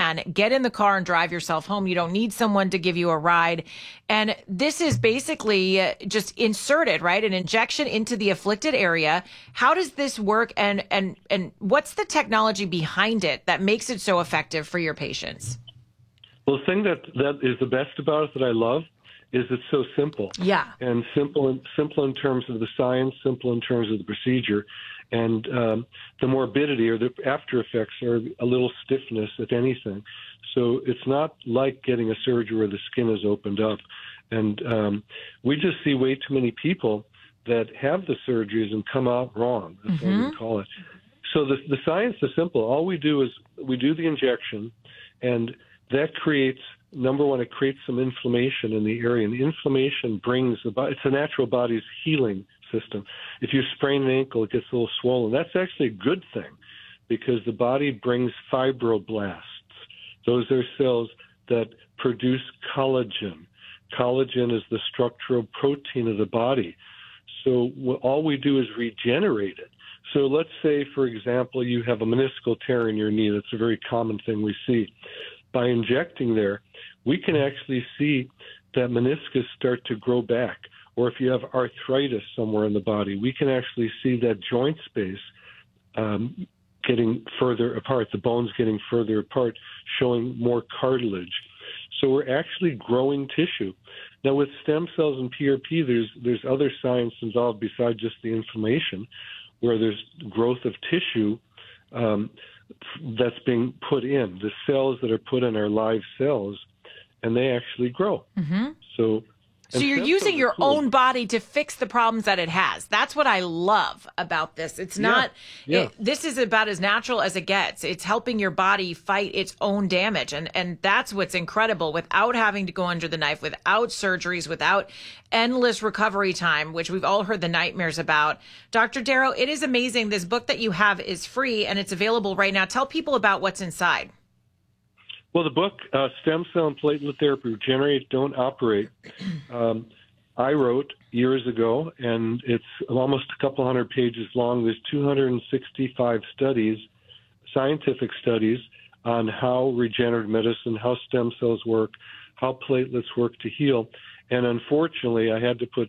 can, get in the car and drive yourself home. You don't need someone to give you a ride. And this is basically just inserted, right? An injection into the afflicted area. How does this work? And what's the technology behind it that makes it so effective for your patients? Well, the thing that is the best about it that I love is it's so simple. Yeah. And simple in terms of the science, simple in terms of the procedure. And the morbidity or the after effects are a little stiffness, if anything. So it's not like getting a surgery where the skin is opened up. And we just see way too many people that have the surgeries and come out wrong. That's what we call it. So the science is simple. All we do is we do the injection, and that creates, number one, it creates some inflammation in the area. And the inflammation brings it's a natural body's healing system. If you sprain an ankle, it gets a little swollen. That's actually a good thing because the body brings fibroblasts. Those are cells that produce collagen. Collagen is the structural protein of the body. So all we do is regenerate it. So let's say, for example, you have a meniscal tear in your knee. That's a very common thing we see. By injecting there, we can actually see that meniscus start to grow back. Or if you have arthritis somewhere in the body, we can actually see that joint space getting further apart, the bones getting further apart, showing more cartilage. So we're actually growing tissue. Now with stem cells and PRP, there's other science involved besides just the inflammation, where there's growth of tissue that's being put in. The cells that are put in are live cells, and they actually grow. Mm-hmm. So you're using your own body to fix the problems that it has. That's what I love about this. It's not, this is about as natural as it gets. It's helping your body fight its own damage. And that's what's incredible, without having to go under the knife, without surgeries, without endless recovery time, which we've all heard the nightmares about. Dr. Darrow, it is amazing. This book that you have is free and it's available right now. Tell people about what's inside. Well, the book, Stem Cell and Platelet Therapy, Regenerate, Don't Operate, I wrote years ago, and it's almost a couple hundred pages long. There's 265 studies, scientific studies, on how regenerative medicine, how stem cells work, how platelets work to heal. And unfortunately, I had to put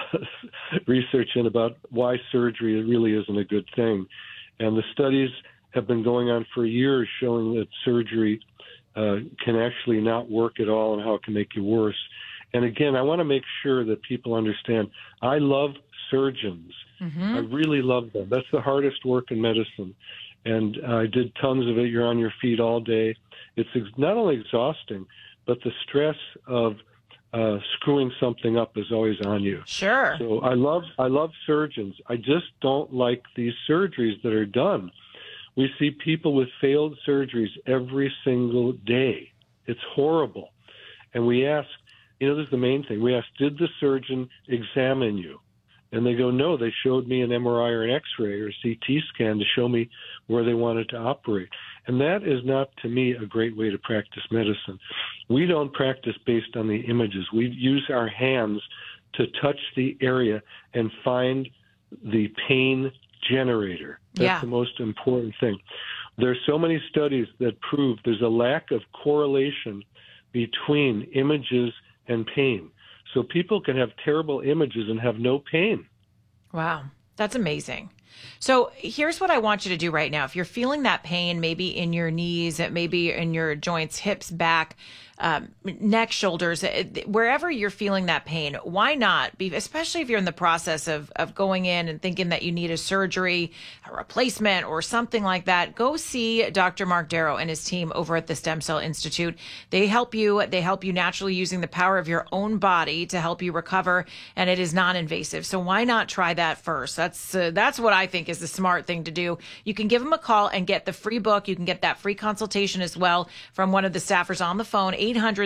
research in about why surgery really isn't a good thing. And the studies have been going on for years showing that surgery can actually not work at all and how it can make you worse. And again, I want to make sure that people understand, I love surgeons. I really love them. That's the hardest work in medicine. And I did tons of it. You're on your feet all day. It's not only exhausting, but the stress of screwing something up is always on you. Sure. So I love surgeons. I just don't like these surgeries that are done. We see people with failed surgeries every single day. It's horrible. And we ask, this is the main thing. We ask, did the surgeon examine you? And they go, no, they showed me an MRI or an X-ray or a CT scan to show me where they wanted to operate. And that is not, to me, a great way to practice medicine. We don't practice based on the images. We use our hands to touch the area and find the pain generator. That's the most important thing. There's so many studies that prove there's a lack of correlation between images and pain. So people can have terrible images and have no pain. Wow, that's amazing. So here's what I want you to do right now. If you're feeling that pain, maybe in your knees, maybe in your joints, hips, back, neck, shoulders, wherever you're feeling that pain, why not be, especially if you're in the process of going in and thinking that you need a surgery, a replacement or something like that, go see Dr. Mark Darrow and his team over at the Stem Cell Institute. They help you naturally using the power of your own body to help you recover, and it is non-invasive. So why not try that first? That's what I think is the smart thing to do. You can give them a call and get the free book. You can get that free consultation as well from one of the staffers on the phone,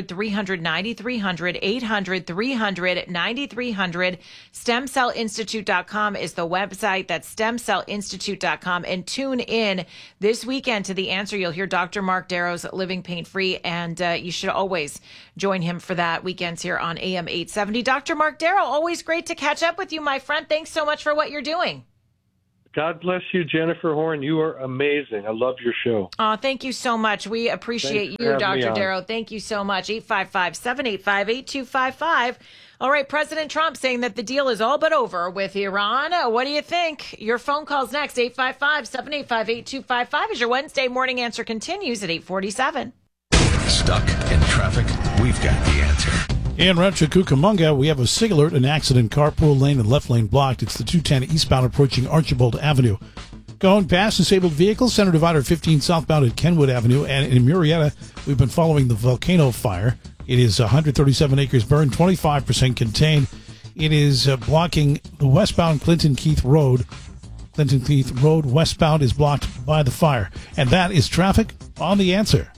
800-300-9300, 800-300-9300. StemCellInstitute.com is the website. That's StemCellInstitute.com. And tune in this weekend to The Answer. You'll hear Dr. Mark Darrow's Living Pain-Free, and you should always join him for that weekends here on AM 870. Dr. Mark Darrow, always great to catch up with you, my friend. Thanks so much for what you're doing. God bless you, Jennifer Horn. You are amazing. I love your show. Oh, thank you so much. We appreciate you, Dr. Darrow. Thank you so much. 855-785-8255. All right, President Trump saying that the deal is all but over with Iran. What do you think? Your phone call's next. 855-785-8255 as your Wednesday morning answer continues at 8:47. Stuck in traffic? We've got the answer. In Rancho Cucamonga, we have a SIG alert, an accident, carpool lane and left lane blocked. It's the 210 eastbound approaching Archibald Avenue. Going past disabled vehicles, Center Divider 15 southbound at Kenwood Avenue. And in Murrieta, we've been following the volcano fire. It is 137 acres burned, 25% contained. It is blocking the westbound Clinton Keith Road. Clinton Keith Road westbound is blocked by the fire. And that is traffic on The Answer.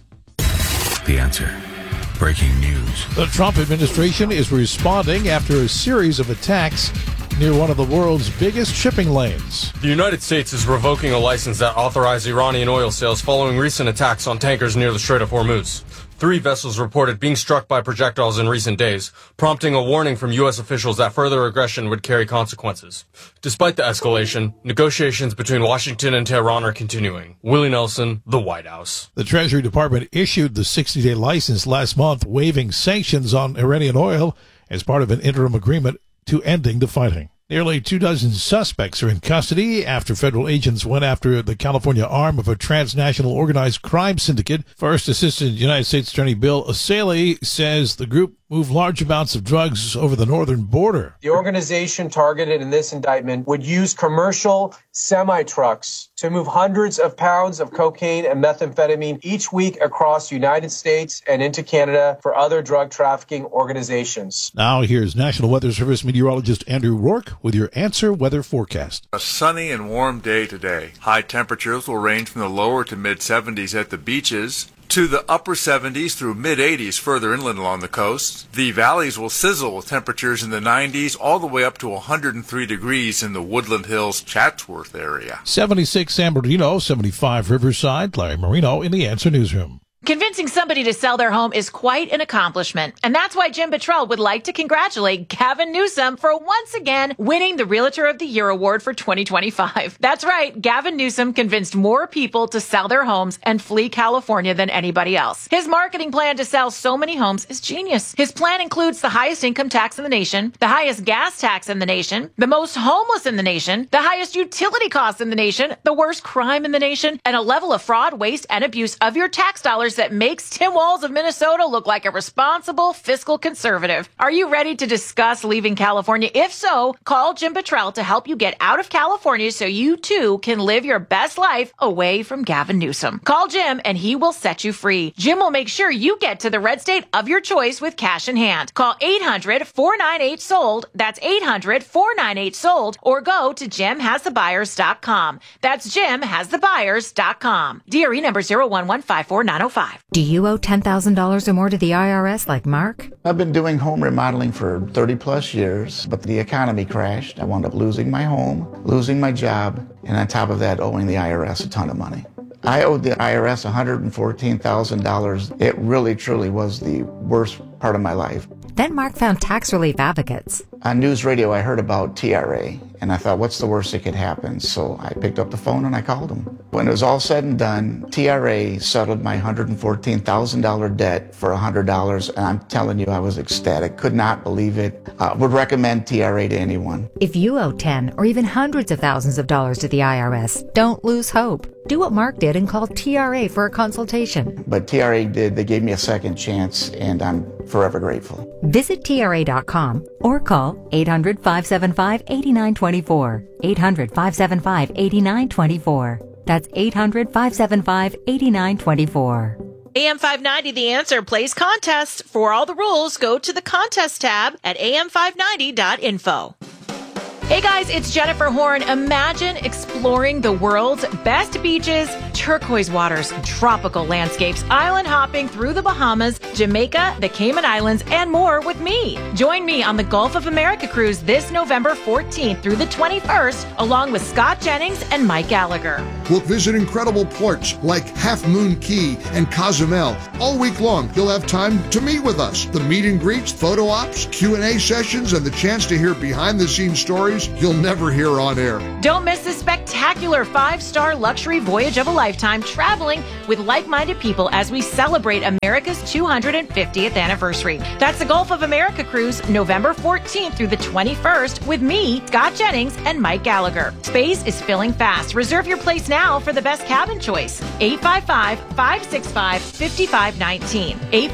The Answer. Breaking news. The Trump administration is responding after a series of attacks near one of the world's biggest shipping lanes. The United States is revoking a license that authorized Iranian oil sales following recent attacks on tankers near the Strait of Hormuz. 3 vessels reported being struck by projectiles in recent days, prompting a warning from U.S. officials that further aggression would carry consequences. Despite the escalation, negotiations between Washington and Tehran are continuing. Willie Nelson, the White House. The Treasury Department issued the 60-day license last month, waiving sanctions on Iranian oil as part of an interim agreement to ending the fighting. Nearly 24 suspects are in custody after federal agents went after the California arm of a transnational organized crime syndicate. First Assistant United States Attorney Bill O'Saley says the group moved large amounts of drugs over the northern border. The organization targeted in this indictment would use commercial semi-trucks to move hundreds of pounds of cocaine and methamphetamine each week across the United States and into Canada for other drug trafficking organizations. Now here's National Weather Service meteorologist Andrew Rourke with your Answer Weather forecast. A sunny and warm day today. High temperatures will range from the lower to mid-70s at the beaches to the upper 70s through mid-80s further inland along the coast. The valleys will sizzle with temperatures in the 90s all the way up to 103 degrees in the Woodland Hills, Chatsworth area. 76 San Bernardino, 75 Riverside. Larry Marino in the Answer Newsroom. Convincing somebody to sell their home is quite an accomplishment, and that's why Jim Buttrell would like to congratulate Gavin Newsom for once again winning the Realtor of the Year award for 2025. That's right, Gavin Newsom convinced more people to sell their homes and flee California than anybody else. His marketing plan to sell so many homes is genius. His plan includes the highest income tax in the nation, the highest gas tax in the nation, the most homeless in the nation, the highest utility costs in the nation, the worst crime in the nation, and a level of fraud, waste, and abuse of your tax dollars that makes Tim Walz of Minnesota look like a responsible fiscal conservative. Are you ready to discuss leaving California? If so, call Jim Buttrell to help you get out of California so you too can live your best life away from Gavin Newsom. Call Jim and he will set you free. Jim will make sure you get to the red state of your choice with cash in hand. Call 800-498-SOLD. That's 800-498-SOLD, or go to jimhasthebuyers.com. That's jimhasthebuyers.com. DRE number 0115490. Do you owe $10,000 or more to the IRS like Mark? I've been doing home remodeling for 30 plus years, but the economy crashed. I wound up losing my home, losing my job, and on top of that, owing the IRS a ton of money. I owed the IRS $114,000. It really, truly was the worst part of my life. Then Mark found tax relief advocates. On news radio, I heard about TRA, and I thought, what's the worst that could happen? So I picked up the phone and I called them. When it was all said and done, TRA settled my $114,000 debt for $100, and I'm telling you, I was ecstatic. Could not believe it. Would recommend TRA to anyone. If you owe 10 or even hundreds of thousands of dollars to the IRS, don't lose hope. Do what Mark did and call TRA for a consultation. But TRA did. They gave me a second chance, and I'm forever grateful. Visit TRA.com or call 800-575-8924. 800-575-8924. That's 800-575-8924. AM 590, The Answer, plays contests. For all the rules, go to the contest tab at am590.info. Hey guys, it's Jennifer Horn. Imagine exploring the world's best beaches, turquoise waters, tropical landscapes, island hopping through the Bahamas, Jamaica, the Cayman Islands, and more with me. Join me on the Gulf of America cruise this November 14th through the 21st, along with Scott Jennings and Mike Gallagher. We'll visit incredible ports like Half Moon Key and Cozumel. All week long, you'll have time to meet with us. The meet and greets, photo ops, Q&A sessions, and the chance to hear behind-the-scenes stories news you'll never hear on air. Don't miss this spectacular 5-star luxury voyage of a lifetime traveling with like-minded people as we celebrate America's 250th anniversary. That's the Gulf of America cruise, November 14th through the 21st with me, Scott Jennings, and Mike Gallagher. Space is filling fast. Reserve your place now for the best cabin choice. 855-565-5519.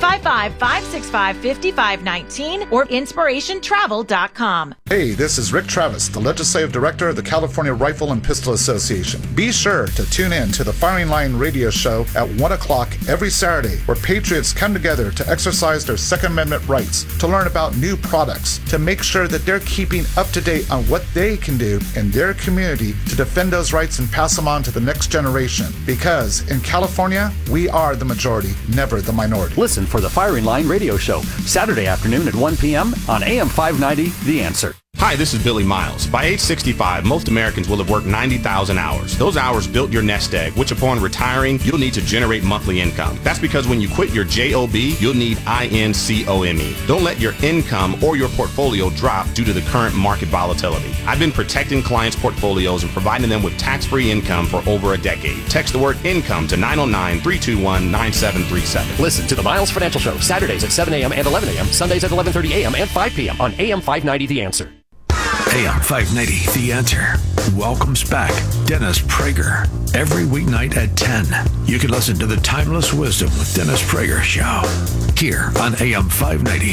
855-565-5519 or inspirationtravel.com. Hey, this is Rick Travis, the Legislative Director of the California Rifle and Pistol Association. Be sure to tune in to the Firing Line radio show at 1 o'clock every Saturday, where patriots come together to exercise their Second Amendment rights, to learn about new products, to make sure that they're keeping up to date on what they can do in their community to defend those rights and pass them on to the next generation. Because in California, we are the majority, never the minority. Listen for the Firing Line radio show, Saturday afternoon at 1 p.m. on AM 590, The Answer. Hi, this is Billy Miles. By age 65, most Americans will have worked 90,000 hours. Those hours built your nest egg, which upon retiring, you'll need to generate monthly income. That's because when you quit your JOB, you'll need INCOME. Don't let your income or your portfolio drop due to the current market volatility. I've been protecting clients' portfolios and providing them with tax-free income for over a decade. Text the word income to 909-321-9737. Listen to the Miles Financial Show, Saturdays at 7 a.m. and 11 a.m., Sundays at 11:30 a.m. and 5 p.m. on AM 590, The Answer. AM 590, The Answer, welcomes back Dennis Prager. Every weeknight at 10, you can listen to the Timeless Wisdom with Dennis Prager show here on AM 590,